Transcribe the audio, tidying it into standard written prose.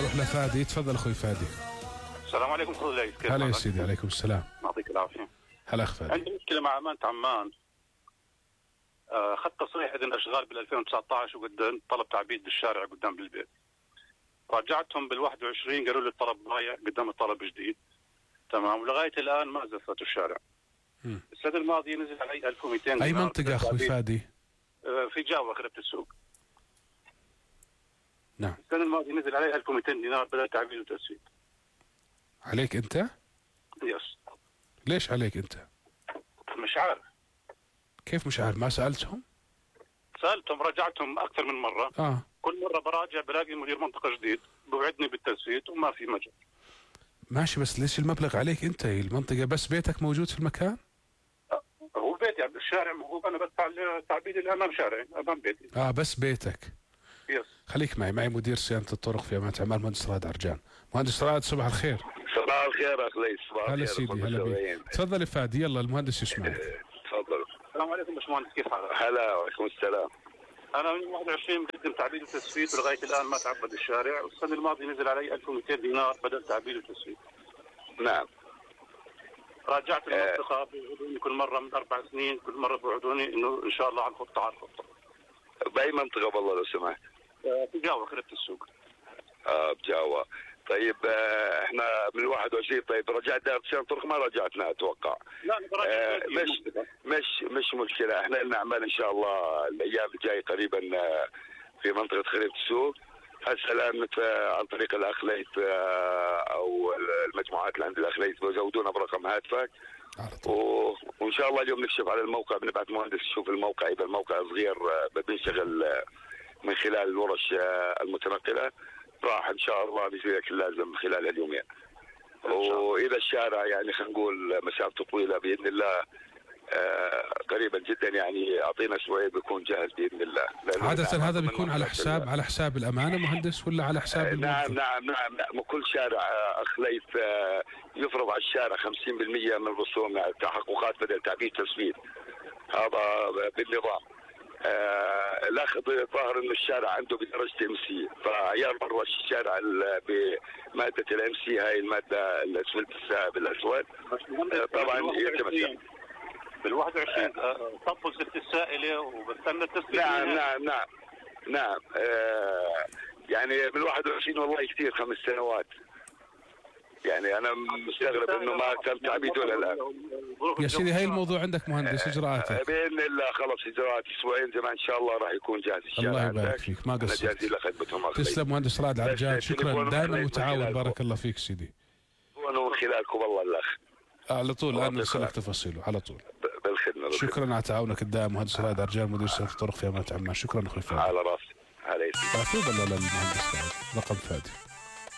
نروح لفادي. تفضل اخوي فادي. السلام عليكم اخوي العيد، كيف هلا يا حالك؟ سيدي. عليكم السلام. يعطيك العافيه. هلا اخ فادي. عندي مشكله مع امانه عمان. اخذت تصريح اذن اشغال بال 2019 وقدمت طلب تعبيد بالشارع قدام بالبيت. راجعتهم بال 21 قالوا لي الطلب ضايع، قدام الطلب جديد. تمام، ولغايه الان ما زفتوا الشارع. السنه الماضيه نزل علي 1200 دينار. اي منطقه اخوي فادي؟ في جاوة خربت السوق. نعم. السنه الماضيه نزل علي 1200 دينار بدل تعبيد وتسويق. عليك انت؟ يس. ليش عليك انت؟ مش عارف. كيف مش عارف؟ ما سالتهم؟ سالتهم، رجعتهم اكثر من مره. كل مره براجع بلاقي مدير منطقه جديد بوعدني بالتسويت وما في مجال. ماشي، بس ليش المبلغ عليك انت؟ المنطقه بس بيتك موجود في المكان؟ هو بيتي يعني الشارع موجود، انا بدفع التعبيد اللي امام شارعي امام بيتي. بس بيتك. يس. خليك معي مدير صيانه الطرق في امانه عمان مهندس رائد عرجان. مهندس رائد صباح الخير. صباح الخير اخ ليث. صباح الخير. هلا سيدي. هلا بيك. تفضل يا فادي، يلا المهندس يسمعك. تفضل. السلام عليكم باشمهندس، كيف حالك؟ هلا وعليكم السلام. انا من 21 بقدم تعبيد وتسويت ولغايه الان ما تعبد الشارع، والسنه الماضيه نزل علي 1200 دينار بدل تعبيد وتسويت. نعم. راجعت المنطقه بيوعدوني كل مره من 4 سنين، كل مره بيوعدوني انه ان شاء الله على الخطه على الخطه. باي منطقه والله لو سمحت؟ في جاوة خربت السوق. بجاوة. طيب احنا من 21. طيب رجعت دائرة صيانة الطرق ما رجعتنا اتوقع. لا انا براجع. مش مشكله، احنا لنا اعمال ان شاء الله الايام الجايه قريبا في منطقه خريبة السوق. هسه الان عن طريق الاخ ليث او المجموعات اللي عند الاخ ليث بيزودونا برقم هاتفك. وان شاء الله اليوم نكشف على الموقع، بنبعث مهندس يشوف الموقع. اذا الموقع صغير بنشتغل من خلال الورش المتنقله، راح ان شاء الله بيصير اللازم خلال اليومين. واذا الشارع يعني خلينا نقول مسافته طويله باذن الله قريبا جدا، يعني اعطينا شويه بيكون جاهز باذن الله. عاده هذا بيكون على حساب الامانه مهندس ولا على حساب نعم. كل شارع اخ ليث يفرض على الشارع 50% من رسوم تحققات بدل تعبيد تسويد. هذا بالنظام. الاخ ظاهر انه الشارع عنده بدرجه ام سي، فعيار مره الشارع بماده الام سي، هاي الماده الاسود السائب الاسود طبعا يعتمد بال 21 طبوا زفت السائله وبستنى التسويق. نعم. يعني بال 21 والله كثير 5 سنوات. يعني انا مستغرب انه ما تم تعبيد ولا الان. يا سيدي هاي الموضوع عندك مهندس اجراءاتك. باذن الله خلص اجراءات اسبوعين زمان ان شاء الله راح يكون جاهز الشارع. الله يبارك فيك، ما قصرت. انا جاهزين لخدمتهم. تسلم مهندس رائد عرجان، شكرا دائما متعاون. بارك الله فيك سيدي. وانا من خلالكم والله الاخ على طول الان نرسلك تفاصيله على طول. بالخدمه. شكرا على تعاونك الدائم مهندس رائد عرجان مدير صيانه الطرق في امانه عمان. شكرا اخوي فادي. على راسي. على تفضل للمهندس رقم فادي.